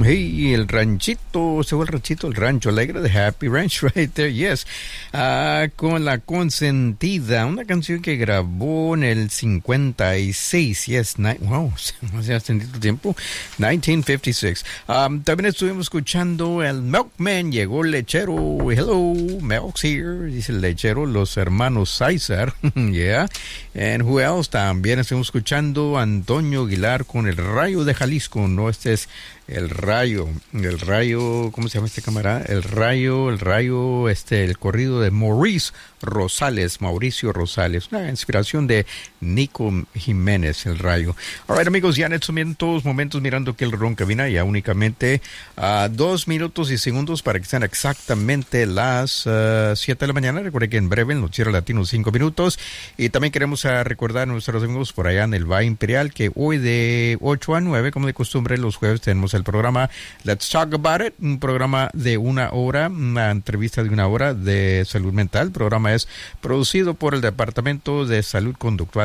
Hey, el ranchito, se fue el rancho alegre de Happy Ranch right there, yes. Con La Consentida, una canción que grabó en el 56, yes, wow, hace bastante tiempo, 1956. También estuvimos escuchando el Milkman, llegó el lechero, hello, Milk's here, dice el lechero, los hermanos César, yeah. And who else? También estuvimos escuchando Antonio Aguilar con El Rayo de Jalisco, ¿no? Este es el rayo, ¿cómo se llama este camarada? El rayo, el corrido de Mauricio Rosales, una inspiración de Nico Jiménez, El Rayo. All right, amigos, ya en estos momentos mirando que el ron cabina, ya únicamente 2 minutos y segundos para que sean exactamente las 7 de la mañana. Recuerden que en breve el noticiero latino 5 minutos. Y también queremos recordar a nuestros amigos por allá en el Valle Imperial que hoy de 8 a 9, como de costumbre, los jueves tenemos el programa Let's Talk About It, un programa de 1 hora, una entrevista de 1 hora de salud mental. El programa es producido por el Departamento de Salud Conductual